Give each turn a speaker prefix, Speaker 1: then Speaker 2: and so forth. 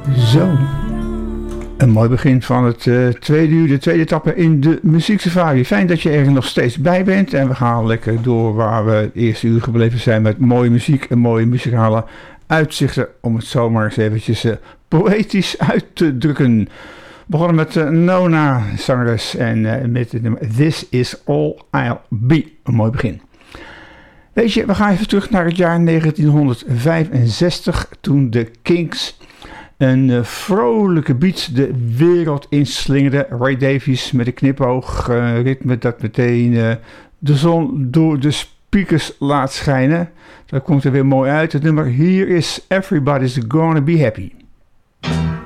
Speaker 1: Zo, een mooi begin van het tweede uur, de tweede etappe in de muzieksafari. Fijn dat je er nog steeds bij bent en we gaan lekker door waar we het eerste uur gebleven zijn met mooie muziek en mooie muzikale uitzichten, om het zomaar eens eventjes poëtisch uit te drukken. We begonnen met Nona, zangeres, en met het nummer This Is All I'll Be. Een mooi begin. Weet je, we gaan even terug naar het jaar 1965, toen de Kinks een vrolijke beat de wereld inslingerde. Ray Davies met een knipoog, ritme dat meteen de zon door de speakers laat schijnen. Dat komt er weer mooi uit. Het nummer Here Is Everybody's Gonna Be Happy.